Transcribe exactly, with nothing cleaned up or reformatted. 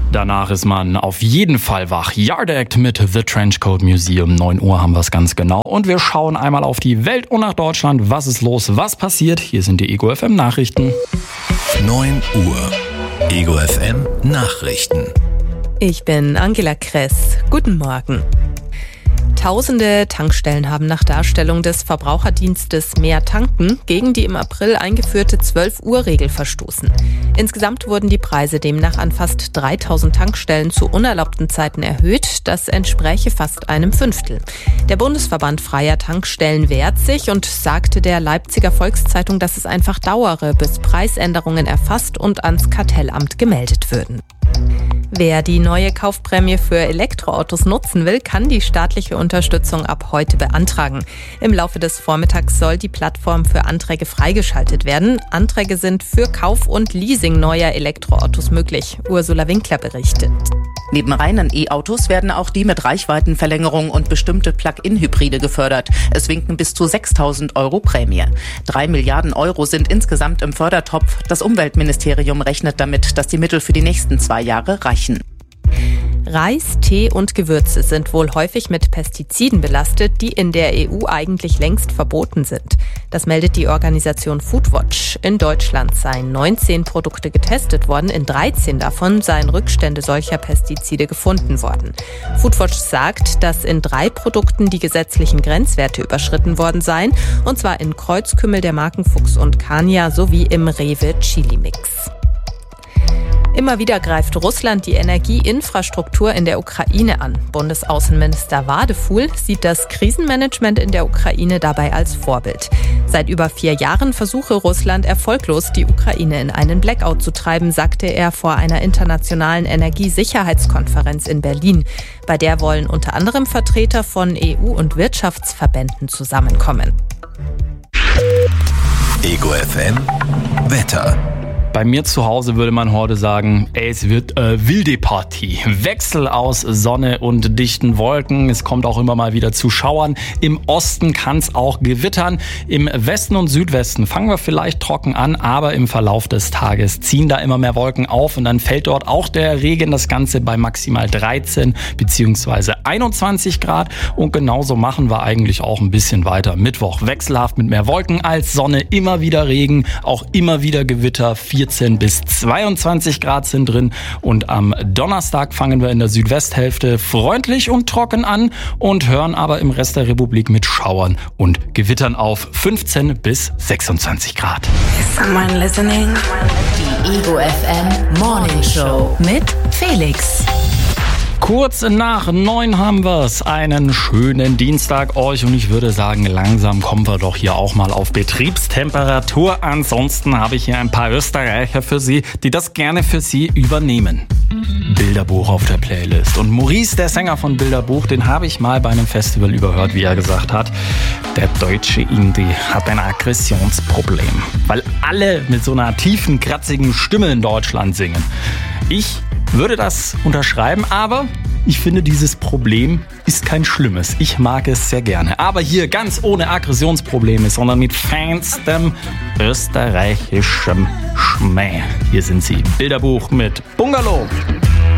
Danach ist man auf jeden Fall wach. Yard Act mit The Trenchcoat Museum. neun Uhr haben wir es ganz genau. Und wir schauen einmal auf die Welt und nach Deutschland. Was ist los? Was passiert? Hier sind die Ego F M Nachrichten. neun Uhr. Ego F M Nachrichten. Ich bin Angela Kress. Guten Morgen. Tausende Tankstellen haben nach Darstellung des Verbraucherdienstes Mehr Tanken gegen die im April eingeführte zwölf Uhr Regel verstoßen. Insgesamt wurden die Preise demnach an fast dreitausend Tankstellen zu unerlaubten Zeiten erhöht. Das entspräche fast einem Fünftel. Der Bundesverband Freier Tankstellen wehrt sich und sagte der Leipziger Volkszeitung, dass es einfach dauere, bis Preisänderungen erfasst und ans Kartellamt gemeldet würden. Wer die neue Kaufprämie für Elektroautos nutzen will, kann die staatliche Unterstützung ab heute beantragen. Im Laufe des Vormittags soll die Plattform für Anträge freigeschaltet werden. Anträge sind für Kauf und Leasing neuer Elektroautos möglich. Ursula Winkler berichtet. Neben reinen E-Autos werden auch die mit Reichweitenverlängerung und bestimmte Plug-in-Hybride gefördert. Es winken bis zu sechstausend Euro Prämie. Drei Milliarden Euro sind insgesamt im Fördertopf. Das Umweltministerium rechnet damit, dass die Mittel für die nächsten zwei Jahre reichen. Reis, Tee und Gewürze sind wohl häufig mit Pestiziden belastet, die in der E U eigentlich längst verboten sind. Das meldet die Organisation Foodwatch. In Deutschland seien neunzehn Produkte getestet worden, in dreizehn davon seien Rückstände solcher Pestizide gefunden worden. Foodwatch sagt, dass in drei Produkten die gesetzlichen Grenzwerte überschritten worden seien, und zwar in Kreuzkümmel der Marken Fuchs und Kania sowie im Rewe Chili Mix. Immer wieder greift Russland die Energieinfrastruktur in der Ukraine an. Bundesaußenminister Wadefuhl sieht das Krisenmanagement in der Ukraine dabei als Vorbild. Seit über vier Jahren versuche Russland erfolglos, die Ukraine in einen Blackout zu treiben, sagte er vor einer internationalen Energiesicherheitskonferenz in Berlin. Bei der wollen unter anderem Vertreter von E U- und Wirtschaftsverbänden zusammenkommen. Ego F M Wetter. Bei mir zu Hause würde man heute sagen, ey, es wird äh, wilde Party. Wechsel aus Sonne und dichten Wolken. Es kommt auch immer mal wieder zu Schauern. Im Osten kann es auch gewittern. Im Westen und Südwesten fangen wir vielleicht trocken an, aber im Verlauf des Tages ziehen da immer mehr Wolken auf und dann fällt dort auch der Regen. Das Ganze bei maximal dreizehn bzw. einundzwanzig Grad. Und genauso machen wir eigentlich auch ein bisschen weiter. Mittwoch wechselhaft mit mehr Wolken als Sonne, immer wieder Regen, auch immer wieder Gewitter. vierzehn bis zweiundzwanzig Grad sind drin und am Donnerstag fangen wir in der Südwesthälfte freundlich und trocken an und hören aber im Rest der Republik mit Schauern und Gewittern auf. fünfzehn bis sechsundzwanzig Grad. Someone listening? Die Ego F M Morning Show mit Felix. Kurz nach neun haben wir's. Einen schönen Dienstag euch und ich würde sagen, langsam kommen wir doch hier auch mal auf Betriebstemperatur. Ansonsten habe ich hier ein paar Österreicher für Sie, die das gerne für Sie übernehmen. Bilderbuch auf der Playlist. Und Maurice, der Sänger von Bilderbuch, den habe ich mal bei einem Festival überhört, wie er gesagt hat, der deutsche Indie hat ein Aggressionsproblem, weil alle mit so einer tiefen, kratzigen Stimme in Deutschland singen. Ich würde das unterschreiben, aber ich finde, dieses Problem ist kein schlimmes. Ich mag es sehr gerne. Aber hier ganz ohne Aggressionsprobleme, sondern mit feinstem österreichischem Schmäh. Hier sind sie. Bilderbuch mit Bungalow.